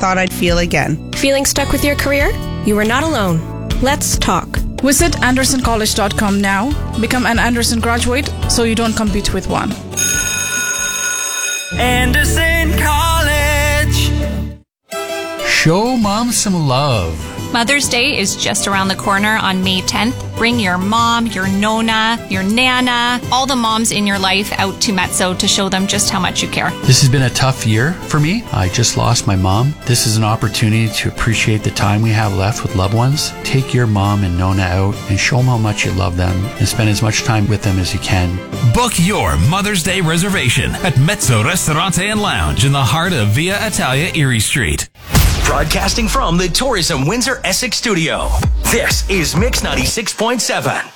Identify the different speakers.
Speaker 1: thought I'd feel again.
Speaker 2: Feeling stuck with your career? You are not alone. Let's talk.
Speaker 3: Visit AndersonCollege.com now. Become an Anderson graduate so you don't compete with one.
Speaker 4: Anderson College.
Speaker 5: Show mom some love.
Speaker 6: Mother's Day is just around the corner on May 10th. Bring your mom, your nona, your nana, all the moms in your life out to Metso to show them just how much you care.
Speaker 5: This has been a tough year for me. I just lost my mom. This is an opportunity to appreciate the time we have left with loved ones. Take your mom and nona out and show them how much you love them and spend as much time with them as you can.
Speaker 7: Book your Mother's Day reservation at Mezzo Ristorante and Lounge in the heart of Via Italia, Erie Street.
Speaker 4: Broadcasting from the Tourism Windsor Essex studio. This is Mix 96.7.